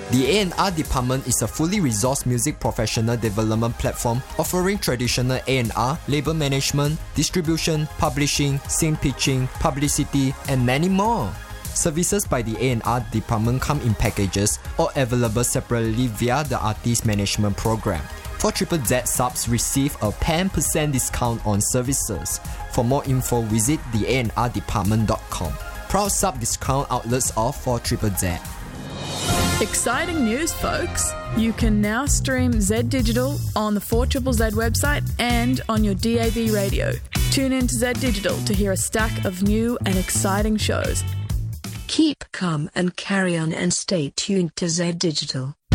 The A&R department is a fully resourced music professional development platform offering traditional A&R, label management, distribution, publishing, scene pitching, publicity, and many more. Services by the A&R department come in packages or available separately via the artist management program. 4ZZZ subs receive a 10% discount on services. For more info, visit theanrdepartment.com. Proud sub discount outlets of 4ZZZ. Exciting news, folks! You can now stream Z Digital on the 4ZZZ website and on your DAB radio. Tune in to Z Digital to hear a stack of new and exciting shows. Keep calm and carry on and stay tuned to Z Digital.